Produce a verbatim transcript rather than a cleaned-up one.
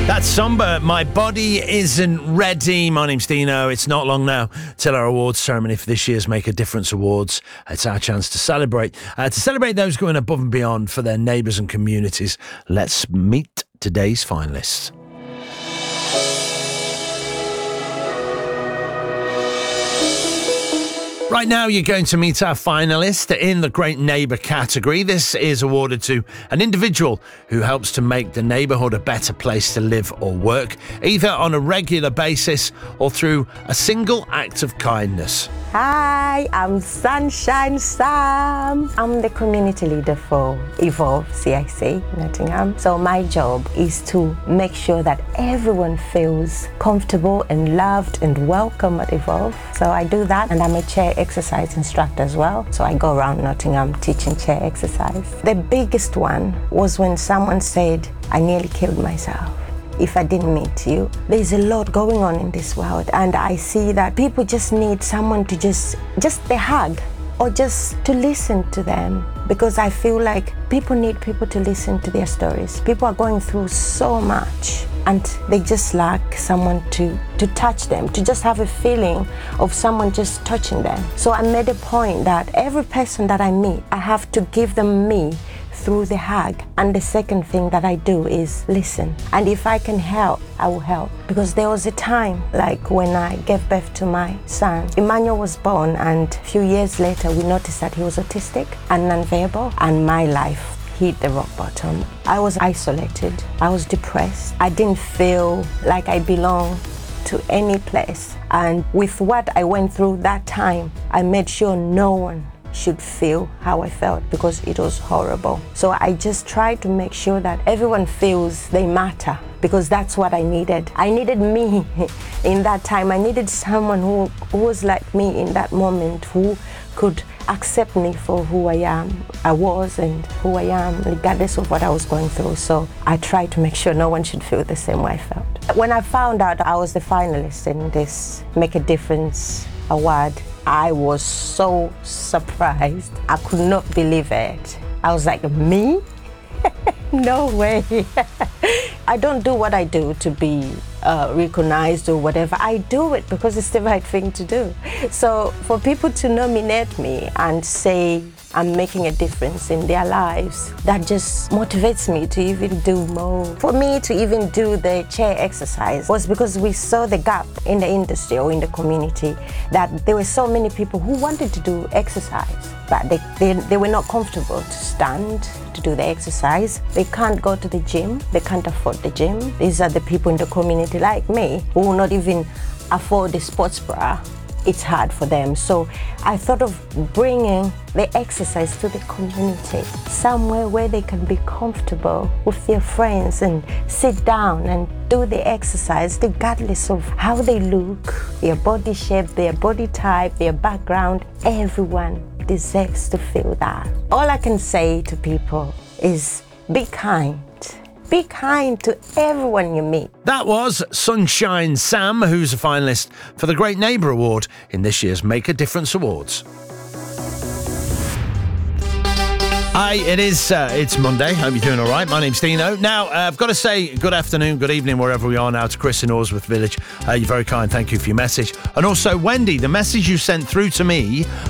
That's somber. My body isn't ready. My name's Dino. It's not long now till our awards ceremony for this year's Make a Difference Awards. It's our chance to celebrate. Uh, to celebrate those going above and beyond for their neighbours and communities. Let's meet today's finalists. Right now, you're going to meet our finalist in the Great Neighbour category. This is awarded to an individual who helps to make the neighbourhood a better place to live or work, either on a regular basis or through a single act of kindness. Hi, I'm Sunshine Sam. I'm the community leader for Evolve C I C, Nottingham. So my job is to make sure that everyone feels comfortable and loved and welcome at Evolve. So I do that, and I'm a chair exercise instructor as well. So I go around Nottingham teaching chair exercise. The biggest one was when someone said, I nearly killed myself if I didn't meet you. There's a lot going on in this world, and I see that people just need someone to just, just a hug, or just to listen to them, because I feel like people need people to listen to their stories. People are going through so much, and they just lack someone to, to touch them, to just have a feeling of someone just touching them. So I made a point that every person that I meet, I have to give them me through the hug. And the second thing that I do is listen. And if I can help, I will help. Because there was a time, like when I gave birth to my son, Emmanuel was born, and a few years later, we noticed that he was autistic and nonverbal, and my life hit the rock bottom. I was isolated. I was depressed. I didn't feel like I belonged to any place. And with what I went through that time, I made sure no one should feel how I felt, because it was horrible. So I just tried to make sure that everyone feels they matter, because that's what I needed. I needed me in that time. I needed someone who, who was like me in that moment, who could accept me for who I am, I was, and who I am, regardless of what I was going through. So I tried to make sure no one should feel the same way I felt. When I found out I was the finalist in this Make a Difference award, I was so surprised. I could not believe it. I was like, me? No way. I don't do what I do to be uh, recognized or whatever. I do it because it's the right thing to do. So for people to nominate me and say I'm making a difference in their lives, that just motivates me to even do more. For me to even do the chair exercise was because we saw the gap in the industry or in the community, that there were so many people who wanted to do exercise, but they, they, they were not comfortable to stand to do the exercise. They can't go to the gym. They can't afford the gym. These are the people in the community like me who will not even afford the sports bra. It's hard for them. So I thought of bringing the exercise to the community, somewhere where they can be comfortable with their friends and sit down and do the exercise regardless of how they look, their body shape, their body type, their background. Everyone deserves to feel that. All I can say to people is be kind. Be kind to everyone you meet. That was Sunshine Sam, who's a finalist for the Great Neighbour Award in this year's Make a Difference Awards. Hi, it is, uh, it's Monday. Hope you're doing all right. My name's Dino. Now, uh, I've got to say good afternoon, good evening, wherever we are now, to Chris in Orsworth Village. Uh, you're very kind. Thank you for your message. And also, Wendy, the message you sent through to me